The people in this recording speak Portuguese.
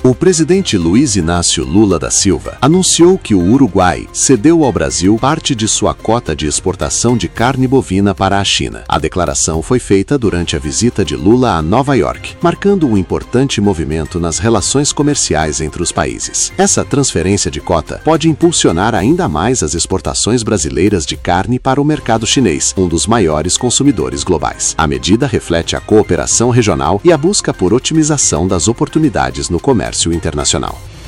O presidente Luiz Inácio Lula da Silva anunciou que o Uruguai cedeu ao Brasil parte de sua cota de exportação de carne bovina para a China. A declaração foi feita durante a visita de Lula a Nova York, marcando um importante movimento nas relações comerciais entre os países. Essa transferência de cota pode impulsionar ainda mais as exportações brasileiras de carne para o mercado chinês, um dos maiores consumidores globais. A medida reflete a cooperação regional e a busca por otimização das oportunidades no comércio internacional.